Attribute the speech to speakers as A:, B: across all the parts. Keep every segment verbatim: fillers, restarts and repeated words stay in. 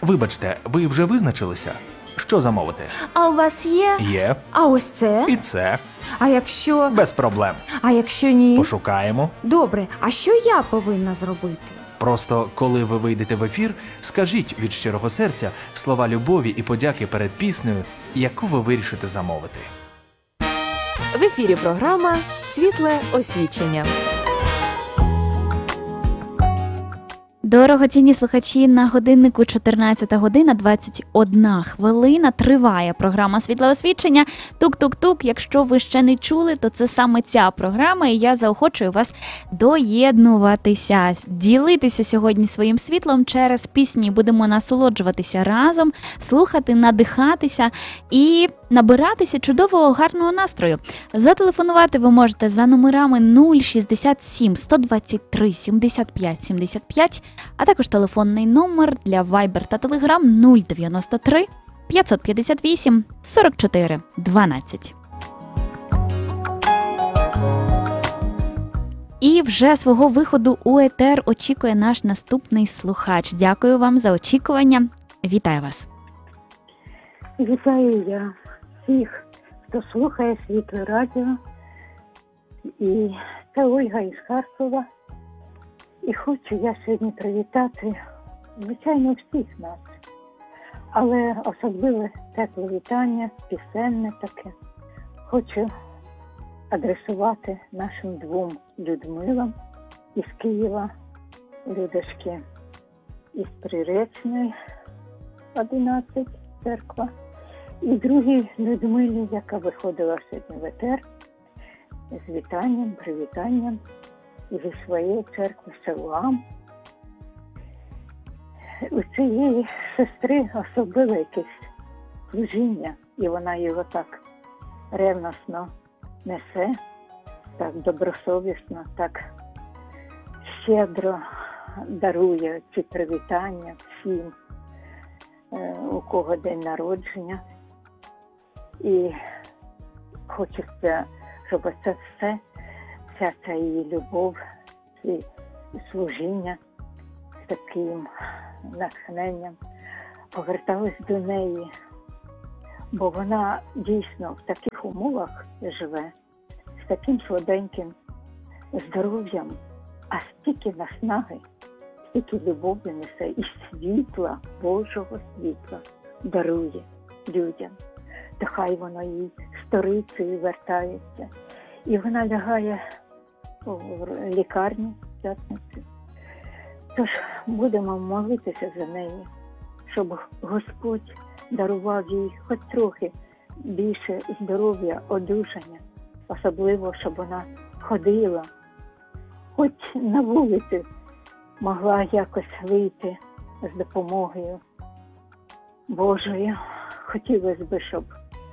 A: Вибачте, ви вже визначилися? Що замовити?
B: А у вас є?
A: Є.
B: А ось це?
A: І це.
B: А якщо...
A: Без проблем.
B: А якщо ні?
A: Пошукаємо.
B: Добре, а що я повинна зробити?
A: Просто, коли ви вийдете в ефір, скажіть від щирого серця слова любові і подяки перед піснею, яку ви вирішите замовити.
C: В ефірі програма «Світле освічення».
D: Дорогоцінні слухачі, на годиннику чотирнадцята година двадцять одна хвилина. Триває програма «Світле освічення». Тук-тук-тук. Якщо ви ще не чули, то це саме ця програма, і я заохочую вас доєднуватися, ділитися сьогодні своїм світлом через пісні. Будемо насолоджуватися разом, слухати, надихатися і набиратися чудового, гарного настрою. Зателефонувати ви можете за номерами нуль шістдесят сім сто двадцять три сімдесят п'ять сімдесят п'ять, а також телефонний номер для Viber та Telegram нуль дев'яносто три п'ятсот п'ятдесят вісім сорок чотири дванадцять. І вже свого виходу у етер очікує наш наступний слухач. Дякую вам за очікування. Вітаю вас.
E: Вітаю я всіх, хто слухає Світле радіо. І це Ольга із Харкова. І хочу я сьогодні привітати, звичайно, всіх нас. Але особливе тепле вітання, пісенне таке, хочу адресувати нашим двом Людмилам із Києва, Людочки із Приречної, одинадцять, церква. І другій Людмилі, яка виходила сьогодні в етер, з вітанням, привітанням зі своєї церкви Силуам. У цієї сестри особливе якесь служіння, і вона його так ревносно несе, так добросовісно, так щедро дарує ці привітання всім, у кого день народження. І хочеться, щоб це все, вся ця її любов, ці служіння з таким натхненням повертались до неї. Бо вона дійсно в таких умовах живе, з таким слабеньким здоров'ям, а стільки наснаги, стільки любові несе і світла, Божого світла дарує людям. То хай воно їй сторицею вертається. І вона лягає в лікарні в п'ятницю. Тож будемо молитися за неї, щоб Господь дарував їй хоч трохи більше здоров'я, одужання. Особливо, щоб вона ходила, хоч на вулицю могла якось вийти з допомогою Божою. Хотілося б, щоб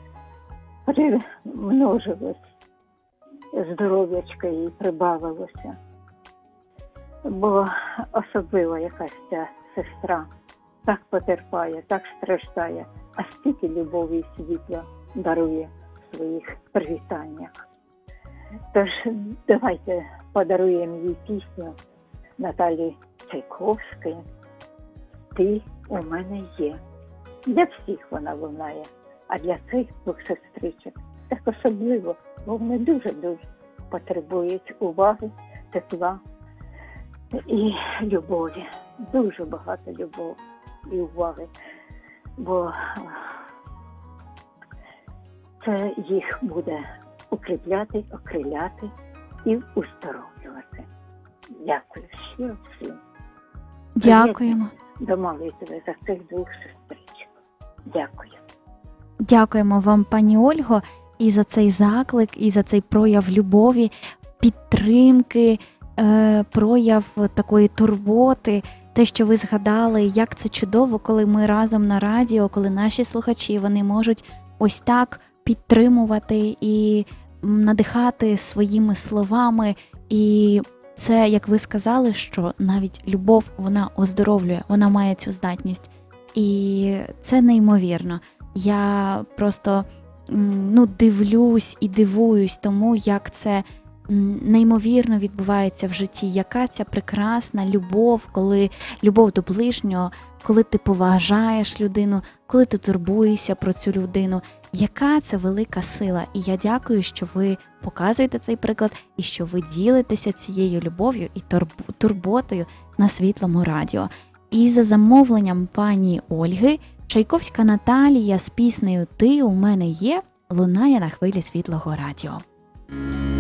E: примножилось здоров'ячко їй, прибавилося. Бо особливо якась ця сестра так потерпає, так страждає, а стільки любові і світла дарує в своїх привітаннях. Тож давайте подаруємо їй пісню Наталі Чайковської «Ти у мене є». Для всіх вона лунає, а для цих двох сестричок так особливо, бо вони дуже-дуже потребують уваги, тепла і любові. Дуже багато любові і уваги, бо це їх буде укріпляти, окриляти і уздоровлювати. Дякую щиро всім.
D: Дякуємо.
E: До молитви за цих двох сестричок. Дякую.
D: Дякуємо вам, пані Ольго, і за цей заклик, і за цей прояв любові, підтримки, е, прояв такої турботи, те, що ви згадали, як це чудово, коли ми разом на радіо, коли наші слухачі, вони можуть ось так підтримувати і надихати своїми словами. І це, як ви сказали, що навіть любов, вона оздоровлює, вона має цю здатність. І це неймовірно. Я просто ну, дивлюсь і дивуюсь тому, як це м, неймовірно відбувається в житті, яка ця прекрасна любов, коли любов до ближнього, коли ти поважаєш людину, коли ти турбуєшся про цю людину, яка це велика сила. І я дякую, що ви показуєте цей приклад і що ви ділитеся цією любов'ю і турб- турботою на Світлому радіо. І за замовленням пані Ольги, Чайковська Наталія з піснею «Ти у мене є» лунає на хвилі Світлого радіо.